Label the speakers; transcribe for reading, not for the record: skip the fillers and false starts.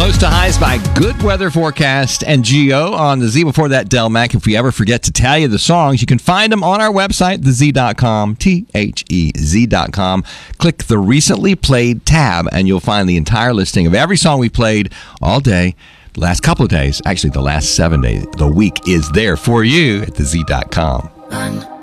Speaker 1: Lows to highs by Good Weather Forecast and Geo on the Z. Before that, Del Mac. If we ever forget to tell you the songs, you can find them on our website, thez.com, THEZ.com. Click the Recently Played tab, and you'll find the entire listing of every song we played all day. The last couple of days, actually the last 7 days, the week is there for you at thez.com.